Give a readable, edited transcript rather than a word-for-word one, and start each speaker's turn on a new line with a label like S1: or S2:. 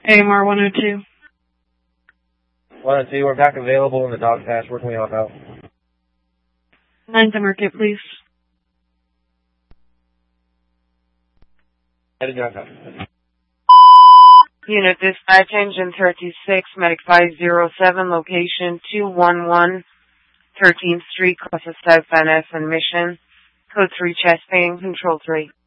S1: AMR 102.
S2: 102, we're back available in the dog patch. Where can we help out?
S1: 9th Market, please.
S2: Headed downtown.
S3: Unit dispatch, engine 36, medic 507, location 211 13th Street, Costa South Van Ness and Mission. Code 3 chest pain, control 3.